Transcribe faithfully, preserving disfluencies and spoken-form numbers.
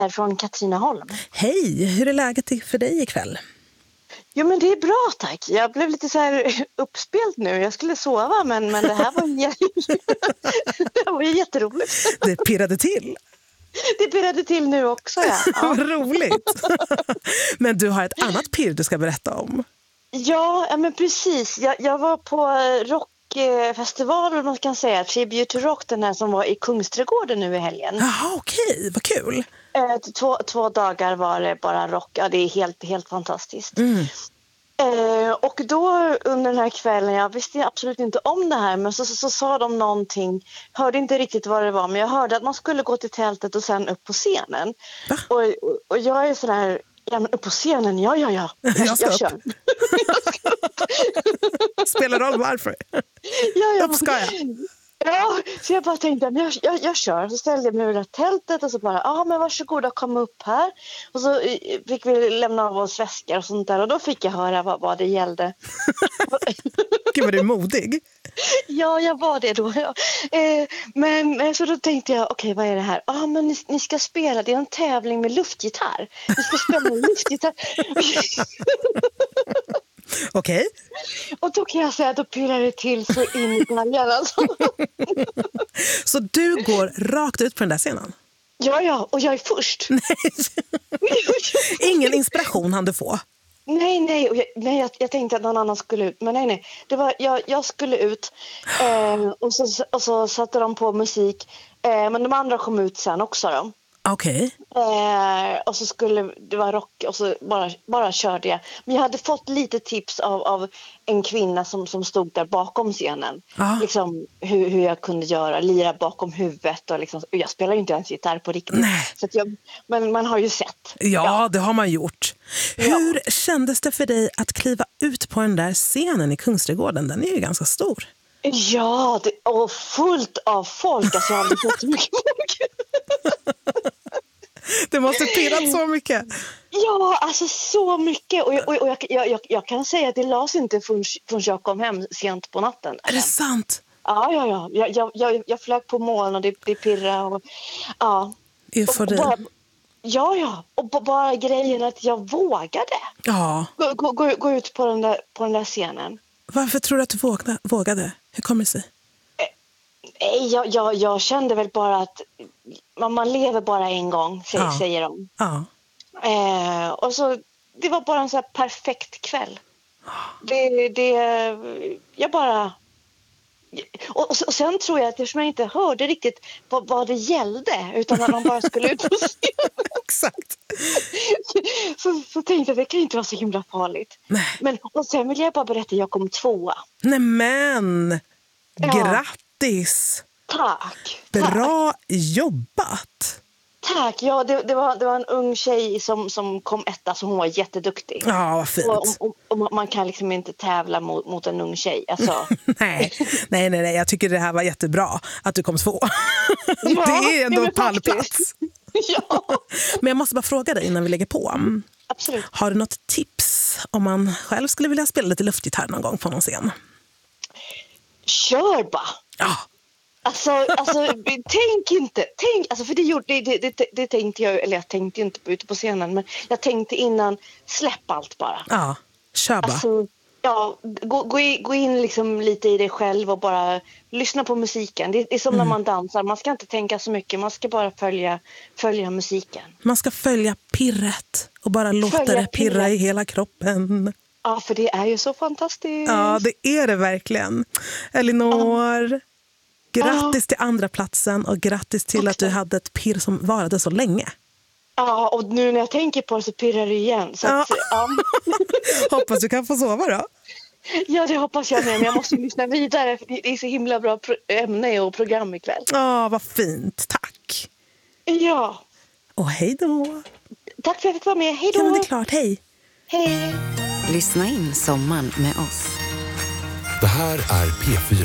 från Katrineholm. Hej, hur är läget för dig ikväll? Jo, men det är bra, tack. Jag blev lite så här uppspelt nu. Jag skulle sova, men, men det här var, jä- det var jätteroligt. Det pirrade till. Det pirrade till nu också, ja. ja. Vad roligt. Men du har ett annat pirr du ska berätta om. Ja, ja men precis. Jag, jag var på rockfestival, man kan säga, Tribute to Rock, den här som var i Kungsträdgården nu i helgen. Jaha, okej. Vad kul. Eh, två, två dagar var det bara rock. Ja, det är helt, helt fantastiskt. Mm. Eh, och då under den här kvällen, jag visste absolut inte om det här, men så, så, så sa de någonting, hörde inte riktigt vad det var, men jag hörde att man skulle gå till tältet och sen upp på scenen. Va? Och, och, och jag är sådär, ja men upp på scenen, ja ja ja, jag, Jag ska jag upp. kör. Spelar roll varför. Ja, ja. Upp ska jag. Ja, så jag bara tänkte, men jag, jag, jag kör. Så ställde jag mig ur det tältet och så bara, ja men varsågoda, kom upp här. Och så fick vi lämna av oss väskor och sånt där. Och då fick jag höra vad, vad det gällde. Gud vad du är modig. Ja, jag var det då. Ja. Eh, men så då tänkte jag, okej, okay, vad är det här? Ja, ah, men ni, ni ska spela, det är en tävling med luftgitarr. Ni ska spela med luftgitarr. Okej. Okay. Och då kan jag säga att då pirrar det till så in i galgen alltså. Så du går rakt ut på den där scenen? Ja, ja, och jag är först. Nej. Ingen inspiration hann du få? Nej, nej, och jag, nej jag, jag tänkte att någon annan skulle ut. Men nej, nej. Det var, jag, jag skulle ut eh, och, så, och så satte de på musik. Eh, men de andra kom ut sen också då. Okej. Okay. Eh, och så skulle det vara rock och så bara, bara körde jag. Men jag hade fått lite tips av, av en kvinna som, som stod där bakom scenen. Ah. Liksom hur, hur jag kunde göra, lira bakom huvudet. Och liksom, jag spelar ju inte ens gitarr på riktigt. Nej. Så att jag, men man har ju sett. Ja, ja, det har man gjort. Hur ja. kändes det för dig att kliva ut på den där scenen i Kungsträdgården? Den är ju ganska stor. Ja, det, och fullt av folk. Alltså jag har aldrig sett så mycket folk. Det måste pirrat så mycket. Ja, alltså så mycket. Och, och, och jag, jag, jag kan säga att det lades inte förrän, förrän jag kom hem sent på natten. Är det sant? Ja, ja, ja. Jag, jag, jag, jag flög på moln och det, det pirrade. Och, ja. Eufori. Och bara, ja, ja. Och bara grejen att jag vågade ja. gå, gå, gå, gå ut på den, där, på den där scenen. Varför tror du att du vågade? vågade? Hur kommer det sig? Nej, jag, jag, jag kände väl bara att man, man lever bara en gång, säger, ja. säger de. Ja. Eh, och så, det var bara en så här perfekt kväll. Det, det, jag bara... Och, och sen tror jag att eftersom jag inte hörde riktigt vad, vad det gällde, utan att man bara skulle ut på scenen. Exakt. Så, så tänkte jag att det kan inte vara så himla farligt. Nej. Men, och sen vill jag bara berätta att jag kom tvåa. Nej men, ja. Grattis. Tack. Bra tack. Jobbat. Tack, ja det, det, var, det var en ung tjej som, som kom etta, så hon var jätteduktig. Ja, vad fint. Och, och, och man kan liksom inte tävla mot, mot en ung tjej. Alltså. nej, nej, nej, nej, jag tycker det här var jättebra att du kom två. Ja, det är ändå en pallplats. Faktiskt. Ja. Men jag måste bara fråga dig innan vi lägger på. Absolut. Har du något tips om man själv skulle vilja spela lite luftgitarr någon gång på någon scen? Kör bara. Ja. Alltså, alltså tänk inte, tänk, alltså för det, gjorde, det, det, det tänkte jag, eller jag tänkte inte på ute på scenen, men jag tänkte innan, släpp allt bara. Ja, kör bara. Alltså, ja, gå, gå, in, gå in liksom lite i dig själv och bara lyssna på musiken. Det är som mm. när man dansar, man ska inte tänka så mycket, man ska bara följa, följa musiken. Man ska följa pirret och bara låta följa det pirra pirret. I hela kroppen. Ja, för det är ju så fantastiskt. Ja, det är det verkligen. Elinor... Ja. Grattis till andra platsen och grattis till också. Att du hade ett pirr som varade så länge. Ja, och nu när jag tänker på det så pirrar det igen. Så ja. Att, ja. Hoppas du kan få sova då. Ja, det hoppas jag med. Men jag måste lyssna vidare. För det är så himla bra ämne och program ikväll. Ja, vad fint. Tack. Ja. Och hej då. Tack för att jag fick vara med. Hej då. Ja, men det är klart. Hej. Hej. Lyssna in sommaren med oss. Det här är P fyra.